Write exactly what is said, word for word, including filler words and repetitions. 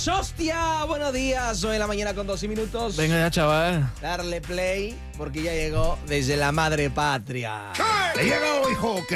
días, hostia. Buenos días. Hoy en la mañana con doce minutos. Venga ya, chaval. Darle play porque ya llegó desde la madre patria. ¡Le llegó, hijo!